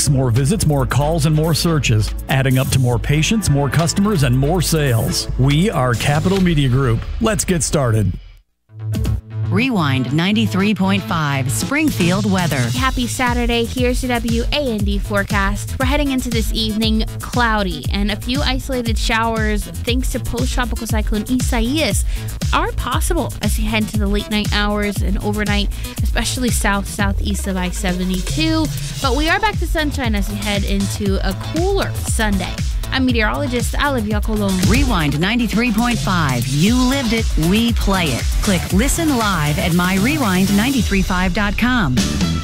clicks, more visits, more calls, and more searches, adding up to more patients, more customers, and more sales. We are Capital Media Group. Let's get started. Rewind 93.5 Springfield weather. Happy Saturday. Here's the WAND forecast. We're heading into this evening cloudy, and a few isolated showers thanks to post-tropical cyclone Isaias are possible as you head to the late night hours and overnight, especially southeast of I-72. But we are back to sunshine as we head into a cooler Sunday. I'm meteorologist Olivia Colon. Rewind 93.5. You lived it, we play it. Click listen live at myrewind935.com.